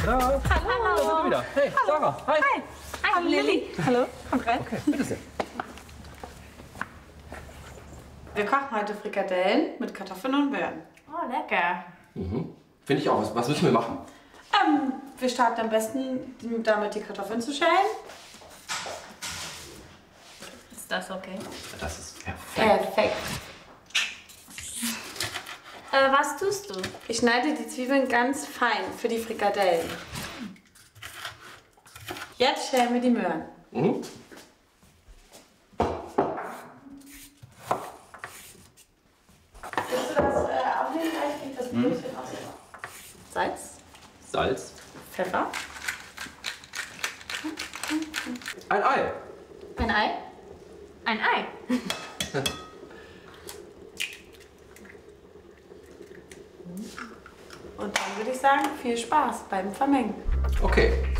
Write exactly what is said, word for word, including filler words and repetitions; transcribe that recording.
Da. Hallo. Da sind wir wieder. Hey, Sarah. Hi. Hi. Hi, Lilly. Hallo. Kommt rein. Okay, bitte sehr. Wir kochen heute Frikadellen mit Kartoffeln und Möhren. Oh, lecker. Mhm. Finde ich auch. Was, was müssen wir machen? Ähm, wir starten am besten damit, die Kartoffeln zu schälen. Ist das okay? Das ist perfekt. Perfekt. Äh, was tust du? Ich schneide die Zwiebeln ganz fein für die Frikadellen. Jetzt schälen wir die Möhren. Mhm. Willst du das äh, aufnehmen? Gleich kriegt das Brötchen aus. Salz, Salz. Pfeffer. Ein Ei. Ein Ei? Ein Ei. Und dann würde ich sagen, viel Spaß beim Vermengen. Okay.